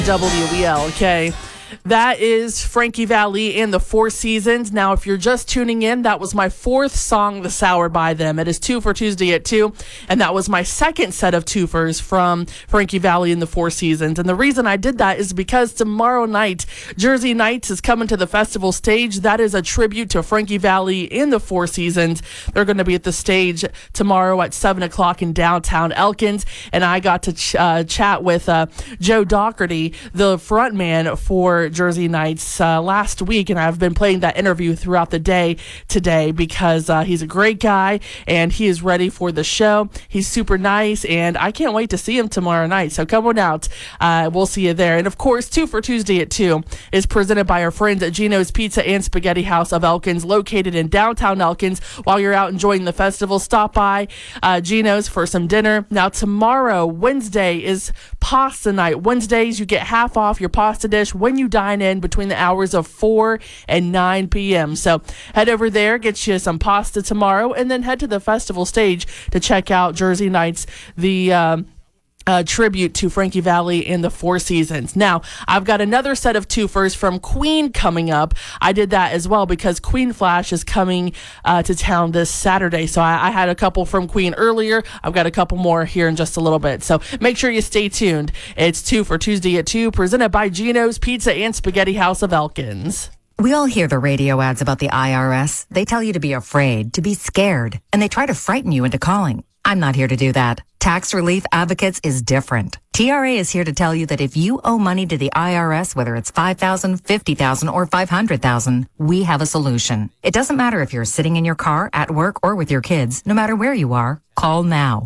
WEL, okay? That is Frankie Valli and the Four Seasons. Now, if you're just tuning in, that was my fourth song this hour by them. It is 2 for Tuesday at 2, and that was my second set of twofers from Frankie Valli and the Four Seasons. And the reason I did that is because tomorrow night, Jersey Nights is coming to the festival stage. That is a tribute to Frankie Valli and the Four Seasons. They're going to be at the stage tomorrow at 7 o'clock in downtown Elkins, and I got to chat with Joe Doherty, the frontman for Jersey Nights last week, and I've been playing that interview throughout the day today because he's a great guy and he is ready for the show. He's super nice, and I can't wait to see him tomorrow night. So come on out. We'll see you there. And of course, 2 for Tuesday at 2 is presented by our friends at Gino's Pizza and Spaghetti House of Elkins, located in downtown Elkins. While you're out enjoying the festival, stop by Gino's for some dinner. Now, tomorrow, Wednesday, is pasta night. Wednesdays, you get half off your pasta dish when you dine in between the hours of 4 and 9 p.m. So head over there, get you some pasta tomorrow, and then head to the festival stage to check out Jersey Nights, the tribute to Frankie Valli and the Four Seasons. Now, I've got another set of twofers from Queen coming up. I did that as well because Queen Flash is coming to town this Saturday. So I had a couple from Queen earlier. I've got a couple more here in just a little bit. So make sure you stay tuned. It's 2 for Tuesday at 2, presented by Gino's Pizza and Spaghetti House of Elkins. We all hear the radio ads about the IRS. They tell you to be afraid, to be scared, and they try to frighten you into calling. I'm not here to do that. Tax Relief Advocates is different. TRA is here to tell you that if you owe money to the IRS, whether it's $5,000, $50,000, or $500,000, we have a solution. It doesn't matter if you're sitting in your car, at work, or with your kids. No matter where you are, call now.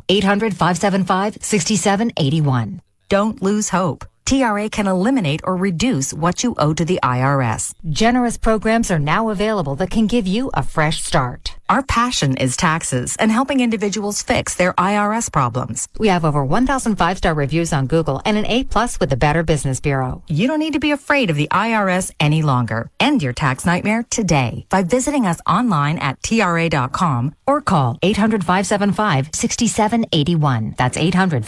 800-575-6781. Don't lose hope. TRA can eliminate or reduce what you owe to the IRS. Generous programs are now available that can give you a fresh start. Our passion is taxes and helping individuals fix their IRS problems. We have over 1,000 5-star reviews on Google and an A+ with the Better Business Bureau. You don't need to be afraid of the IRS any longer. End your tax nightmare today by visiting us online at TRA.com or call 800-575-6781. That's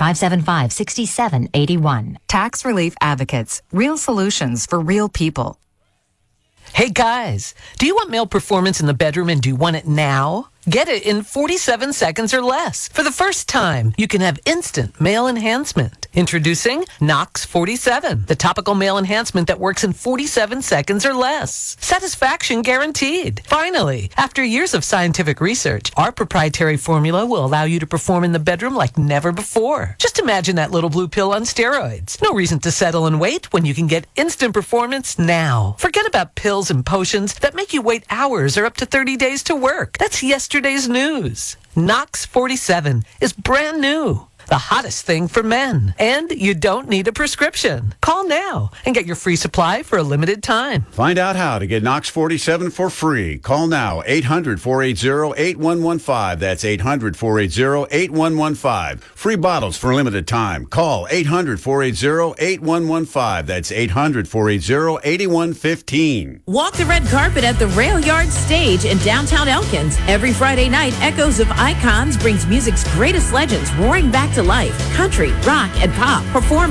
800-575-6781. Tax Relief Advocates. Real solutions for real people. Hey guys, do you want male performance in the bedroom and do you want it now? Get it in 47 seconds or less. For the first time, you can have instant male enhancement. Introducing Knox 47, the topical male enhancement that works in 47 seconds or less. Satisfaction guaranteed. Finally, after years of scientific research, our proprietary formula will allow you to perform in the bedroom like never before. Just imagine that little blue pill on steroids. No reason to settle and wait when you can get instant performance now. Forget about pills and potions that make you wait hours or up to 30 days to work. That's yesterday's news. Knox 47 is brand new. The hottest thing for men. And you don't need a prescription. Call now and get your free supply for a limited time. Find out how to get Knox 47 for free. Call now, 800-480-8115. That's 800-480-8115. Free bottles for a limited time. Call 800-480-8115. That's 800-480-8115. Walk the red carpet at the Rail Yard Stage in downtown Elkins. Every Friday night, Echoes of Icons brings music's greatest legends roaring back to life. Country, rock, and pop perform